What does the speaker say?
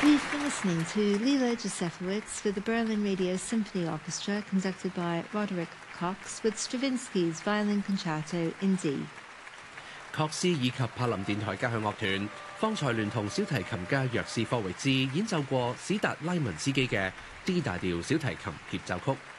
We've been listening to Lilo Josefowitz with the Berlin Radio Symphony Orchestra, conducted by Roderick Cox, with Stravinsky's Violin Concerto in D。 確斯以及柏林電台交響樂團方才聯同小提琴家約斯科維茲演奏過史達拉文斯基嘅 D 大調小提琴協奏曲。